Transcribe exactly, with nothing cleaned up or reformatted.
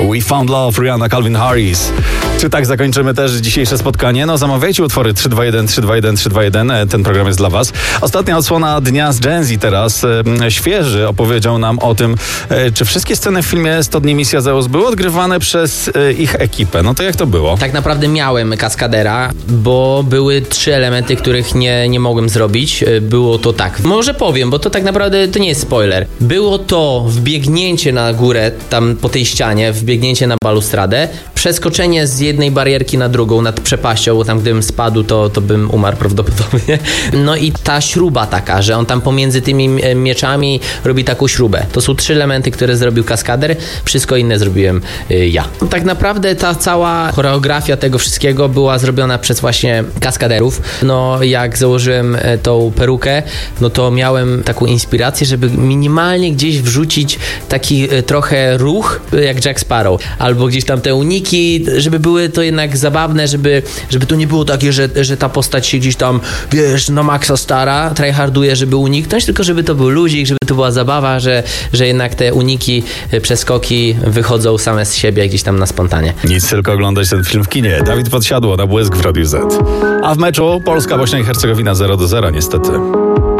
We Found Love, Rihanna, Calvin Harris. Czy tak zakończymy też dzisiejsze spotkanie? No zamawiajcie utwory trzy dwa jeden, trzy dwa jeden, trzy dwa jeden. Ten program jest dla was. Ostatnia odsłona Dnia z Gen Z teraz. E, świeży opowiedział nam o tym, e, czy wszystkie sceny w filmie sto dni Misja Zeus były odgrywane przez e, ich ekipę. No to jak to było? Tak naprawdę miałem kaskadera, bo były trzy elementy, których nie, nie mogłem zrobić. Było to tak. Może powiem, bo to tak naprawdę to nie jest spoiler. Było to wbiegnięcie na górę, tam po tej ścianie, wbiegnięcie na balustradę, przeskoczenie z jednej barierki na drugą nad przepaścią, bo tam gdybym spadł, to, to bym umarł prawdopodobnie. No i ta śruba taka, że on tam pomiędzy tymi mieczami robi taką śrubę. To są trzy elementy, które zrobił kaskader. Wszystko inne zrobiłem y, ja. Tak naprawdę ta cała choreografia tego wszystkiego była zrobiona przez właśnie kaskaderów. No jak założyłem tą perukę, no to miałem taką inspirację, żeby minimalnie gdzieś wrzucić taki y, trochę ruch, jak Jack Sparrow. Albo gdzieś tam te uniki, żeby były to jednak zabawne, żeby, żeby to nie było takie, że, że ta postać się gdzieś tam, wiesz, na maksa stara, tryharduje, żeby uniknąć, tylko żeby to był luzik, żeby to była zabawa, że, że jednak te uniki, przeskoki wychodzą same z siebie gdzieś tam na spontanie. Nic, tylko oglądać ten film w kinie. Dawid Podsiadło na Błysk w Radiu Z. A w meczu Polska, Bośnia i Hercegowina zero do zera niestety.